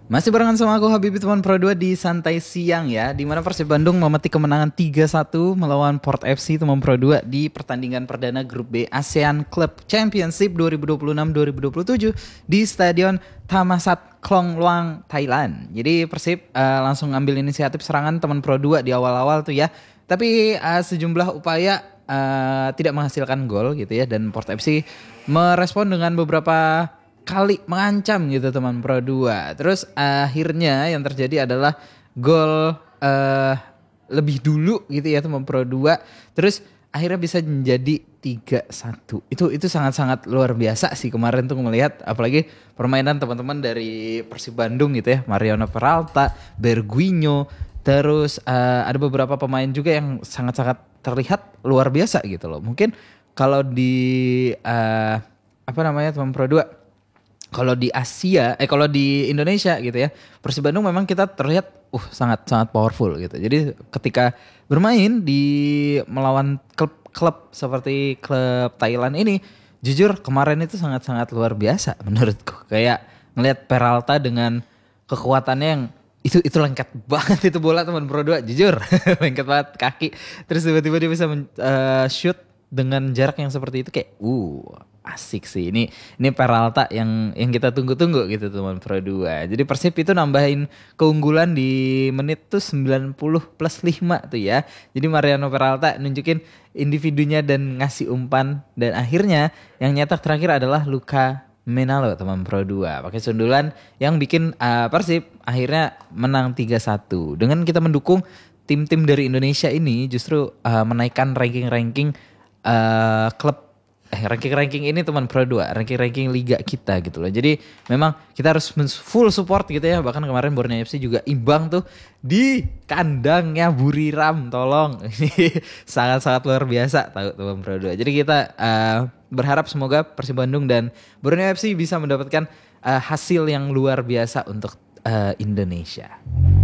Masih barengan sama aku Habibie teman Pro 2 di Santai Siang ya, di mana Persib Bandung memetik kemenangan 3-1 melawan Port FC teman Pro 2 di pertandingan perdana Grup B ASEAN Club Championship 2026-2027 di Stadion Thammasat Klong Luang, Thailand. Jadi Persib langsung ngambil inisiatif serangan teman Pro 2 di awal-awal tuh ya. Tapi sejumlah upaya tidak menghasilkan gol gitu ya, dan Port FC merespon dengan beberapa kali mengancam gitu teman Pro 2. Terus akhirnya yang terjadi adalah gol lebih dulu gitu ya teman Pro 2. Terus akhirnya bisa menjadi 3-1. Itu sangat-sangat luar biasa sih kemarin tuh melihat, apalagi permainan teman-teman dari Persib Bandung gitu ya. Mariano Peralta, Berguinho, terus ada beberapa pemain juga yang sangat-sangat terlihat luar biasa gitu loh. Mungkin kalau di teman Pro 2, kalau di Asia, kalau di Indonesia gitu ya, Persib Bandung memang kita terlihat sangat powerful gitu. Jadi ketika bermain di melawan klub seperti klub Thailand ini, jujur kemarin itu sangat luar biasa menurutku. Kayak ngelihat Peralta dengan kekuatannya yang itu lengket banget itu bola teman Pro 2, jujur. Lengket banget kaki. Terus tiba-tiba dia bisa shoot dengan jarak yang seperti itu, kayak asik sih. Ini Peralta yang kita tunggu-tunggu gitu teman Pro 2. Jadi Persib itu nambahin keunggulan di menit tuh 90 plus 5 tuh ya. Jadi Mariano Peralta nunjukin individunya dan ngasih umpan, dan akhirnya yang nyetak terakhir adalah Luka Menalo teman Pro 2. Pakai sundulan yang bikin Persib akhirnya menang 3-1. Dengan kita mendukung tim-tim dari Indonesia ini justru menaikkan ranking-ranking klub ranking ini teman Pro 2, ranking liga kita gitu loh. Jadi memang kita harus full support gitu ya. Bahkan kemarin Borneo FC juga imbang tuh di kandangnya Buriram, tolong. Ini sangat luar biasa tahu teman Pro 2. Jadi kita berharap semoga Persib Bandung dan Borneo FC bisa mendapatkan hasil yang luar biasa untuk Indonesia.